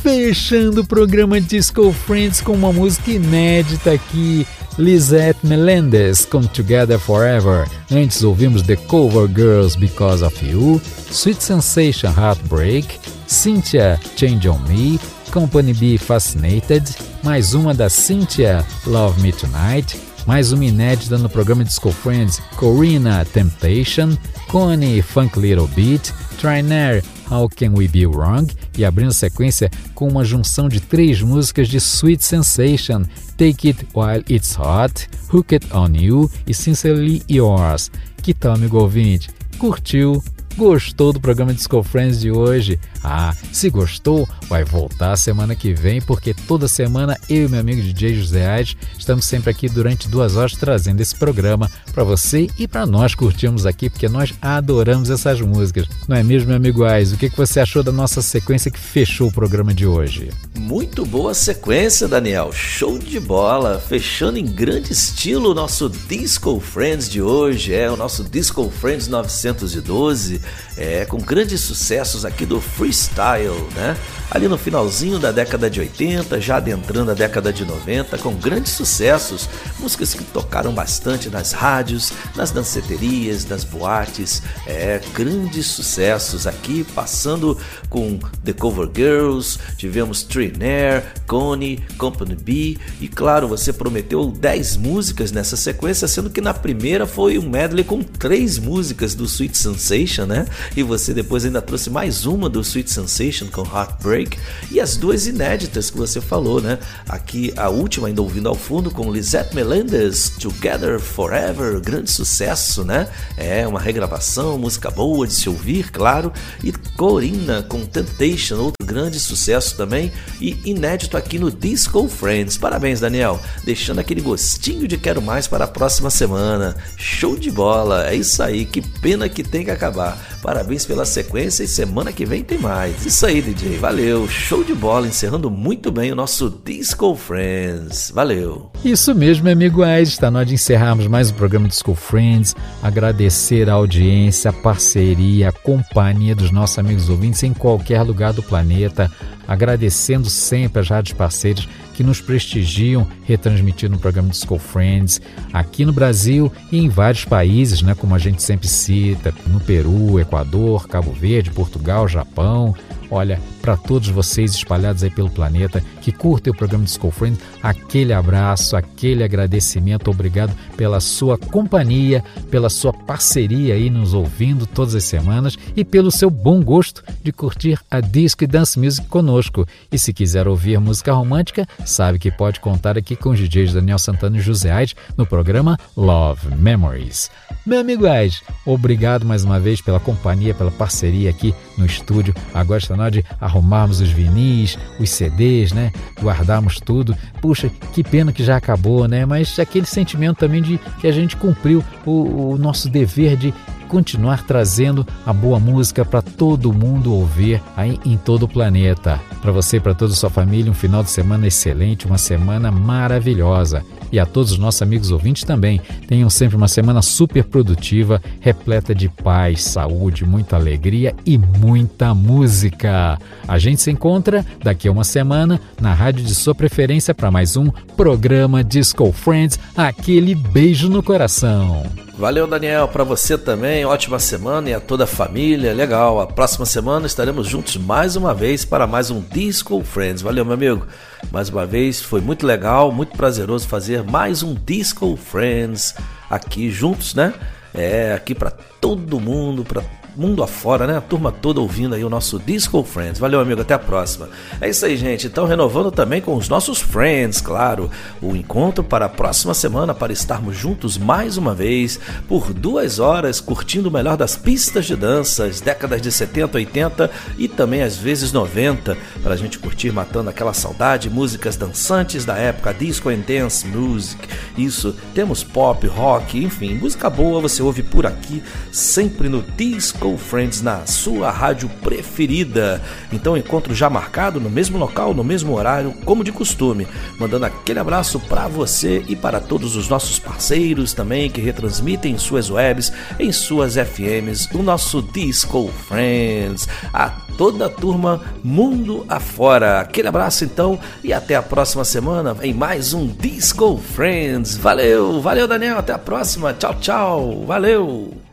Fechando o programa Disco Friends com uma música inédita aqui, Lisette Melendez com Together Forever. Antes ouvimos The Cover Girls Because of You, Sweet Sensation Heartbreak, Cynthia Change on Me, Company B Fascinated, mais uma da Cynthia Love Me Tonight, mais uma inédita no programa Disco Friends, Corina Temptation, Connie Funk Little Beat, Trainer How Can We Be Wrong, e abrindo sequência com uma junção de 3 músicas de Sweet Sensation, Take It While It's Hot, Hooked On You e Sincerely Yours. Que tal, amigo ouvinte? Curtiu? Gostou do programa Disco Friends de hoje? Se gostou, vai voltar semana que vem, porque toda semana eu e meu amigo DJ José Aires estamos sempre aqui durante 2 horas trazendo esse programa para você e para nós curtirmos aqui, porque nós adoramos essas músicas. Não é mesmo, meu amigo Aires? O que você achou da nossa sequência que fechou o programa de hoje? Muito boa sequência, Daniel. Show de bola. Fechando em grande estilo o nosso Disco Friends de hoje. O nosso Disco Friends 912. Com grandes sucessos aqui do freestyle, né? Ali no finalzinho da década de 80, já adentrando a década de 90, com grandes sucessos, músicas que tocaram bastante nas rádios, nas danceterias, nas boates, grandes sucessos aqui, passando com The Cover Girls, tivemos Trainer, Connie, Company B, e claro, você prometeu 10 músicas nessa sequência, sendo que na primeira foi um medley com 3 músicas do Sweet Sensation, né? E você depois ainda trouxe mais uma do Sweet Sensation com Heartbreak, e as 2 inéditas que você falou, né? Aqui a última ainda ouvindo ao fundo com Lisette Melendez, Together Forever, grande sucesso, né? Uma regravação, música boa de se ouvir, claro, e Corina com Temptation, outro grande sucesso também, e inédito aqui no Disco Friends. Parabéns, Daniel, deixando aquele gostinho de quero mais para a próxima semana. Show de bola, é isso aí, que pena que tem que acabar. Parabéns pela sequência e semana que vem tem mais. Isso aí, DJ, valeu, show de bola, encerrando muito bem o nosso Disco Friends. Valeu. Isso mesmo, meu amigo Aires, está na hora de encerrarmos mais um programa Disco Friends, agradecer a audiência, a parceria, a companhia dos nossos amigos ouvintes em qualquer lugar do planeta, agradecendo sempre as rádios parceiras que nos prestigiam, retransmitindo o programa Disco Friends aqui no Brasil e em vários países, né, como a gente sempre cita, no Peru, Equador, Cabo Verde, Portugal, Japão. Olha, para todos vocês espalhados aí pelo planeta que curtem o programa Disco Friends, aquele abraço, aquele agradecimento, obrigado pela sua companhia, pela sua parceria aí nos ouvindo todas as semanas e pelo seu bom gosto de curtir a Disco e Dance Music conosco. E se quiser ouvir música romântica, sabe que pode contar aqui com os DJs Daniel Santana e José Aires no programa Love Memories. Meu amigo Aires, obrigado mais uma vez pela companhia, pela parceria aqui no estúdio. Agora está na hora de arrumarmos os vinis, os CDs, né? Guardarmos tudo. Puxa, que pena que já acabou, né? Mas aquele sentimento também de que a gente cumpriu o nosso dever de continuar trazendo a boa música para todo mundo ouvir aí em todo o planeta. Para você e para toda a sua família, um final de semana excelente, uma semana maravilhosa. E a todos os nossos amigos ouvintes também, tenham sempre uma semana super produtiva, repleta de paz, saúde, muita alegria e muita música. A gente se encontra daqui a uma semana na rádio de sua preferência para mais um programa Disco Friends, aquele beijo no coração. Valeu, Daniel, para você também, ótima semana e a toda a família, legal, a próxima semana estaremos juntos mais uma vez para mais um Disco Friends. Valeu, meu amigo, mais uma vez, foi muito legal, muito prazeroso fazer mais um Disco Friends aqui juntos, né? Aqui para todo mundo, para mundo afora, né? A turma toda ouvindo aí o nosso Disco Friends. Valeu, amigo, até a próxima. É isso aí, gente. Então, renovando também com os nossos friends, claro, o encontro para a próxima semana para estarmos juntos mais uma vez por 2 horas curtindo o melhor das pistas de dança, as décadas de 70, 80 e também às vezes 90, para a gente curtir matando aquela saudade, músicas dançantes da época, disco and dance music. Isso, temos pop, rock, enfim, música boa você ouve por aqui, sempre no Disco Disco Friends na sua rádio preferida. Então encontro já marcado no mesmo local, no mesmo horário, como de costume. Mandando aquele abraço para você e para todos os nossos parceiros também que retransmitem em suas webs, em suas FMs, o nosso Disco Friends. A toda a turma mundo afora. Aquele abraço então e até a próxima semana em mais um Disco Friends. Valeu, Daniel, até a próxima. Tchau, tchau. Valeu.